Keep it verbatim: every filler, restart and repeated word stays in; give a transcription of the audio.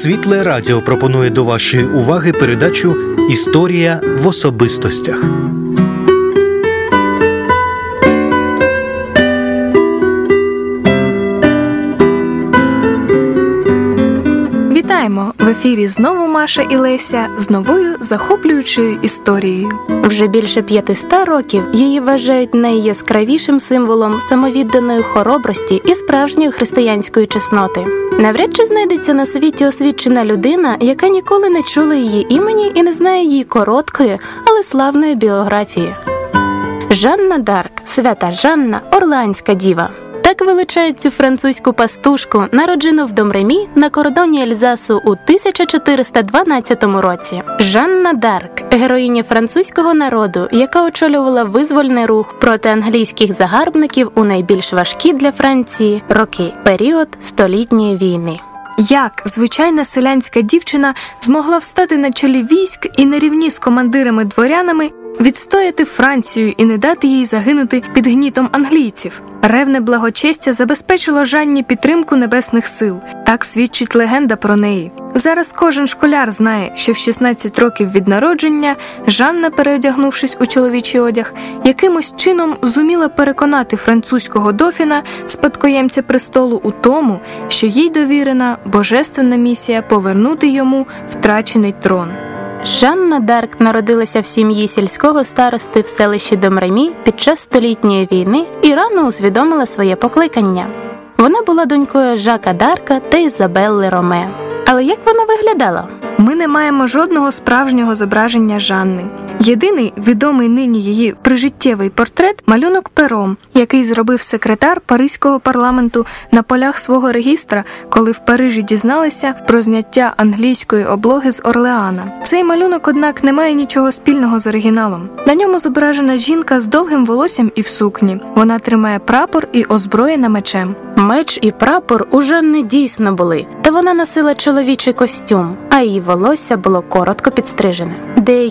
Світле Радіо пропонує до вашої уваги передачу «Історія в особистостях». Вітаємо! В ефірі знову Маша і Леся з новою захоплюючою історією. Вже більше п'ятиста років її вважають найяскравішим символом самовідданої хоробрості і справжньої християнської чесноти. Навряд чи знайдеться на світі освічена людина, яка ніколи не чула її імені і не знає її короткої, але славної біографії. Жанна д'Арк, свята Жанна, Орлеанська діва. Так величають цю французьку пастушку, народжену в Домремі на кордоні Ельзасу у тисяча чотириста дванадцятому році. Жанна д'Арк – героїня французького народу, яка очолювала визвольний рух проти англійських загарбників у найбільш важкі для Франції роки – період Столітньої війни. Як звичайна селянська дівчина змогла встати на чолі військ і на рівні з командирами-дворянами відстояти Францію і не дати їй загинути під гнітом англійців? Ревне благочестя забезпечило Жанні підтримку небесних сил. Так свідчить легенда про неї. Зараз кожен школяр знає, що в шістнадцять років від народження Жанна, переодягнувшись у чоловічий одяг, якимось чином зуміла переконати французького дофіна, спадкоємця престолу, у тому, що їй довірена божественна місія повернути йому втрачений трон. Жанна д'Арк народилася в сім'ї сільського старости в селищі Домремі під час Столітньої війни і рано усвідомила своє покликання. Вона була донькою Жака д'Арка та Ізабелли Роме. Але як вона виглядала? Ми не маємо жодного справжнього зображення Жанни. Єдиний відомий нині її прижиттєвий портрет – малюнок пером, який зробив секретар Паризького парламенту на полях свого регістра, коли в Парижі дізналися про зняття англійської облоги з Орлеана. Цей малюнок, однак, не має нічого спільного з оригіналом. На ньому зображена жінка з довгим волоссям і в сукні. Вона тримає прапор і озброєна мечем. Меч і прапор у Жанни дійсно були, та вона носила чоловічий костюм, а її волосся було коротко підстрижене. Деякі